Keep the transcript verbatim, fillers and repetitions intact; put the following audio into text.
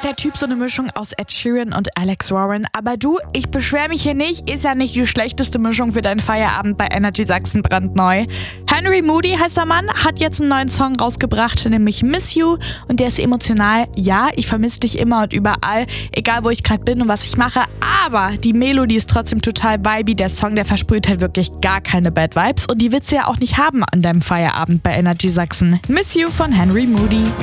der Typ so eine Mischung aus Ed Sheeran und Alex Warren. Aber du, ich beschwere mich hier nicht, ist ja nicht die schlechteste Mischung für deinen Feierabend bei Energy Sachsen brandneu. Henry Moody heißt der Mann, hat jetzt einen neuen Song rausgebracht, nämlich Miss You. Und der ist emotional. Ja, ich vermisse dich immer und überall, egal wo ich gerade bin und was ich mache. Aber die Melodie ist trotzdem total vibey. Der Song, der versprüht halt wirklich gar keine Bad Vibes. Und die willst du ja auch nicht haben an deinem Feierabend bei Energy Sachsen. Miss You von Henry Moody.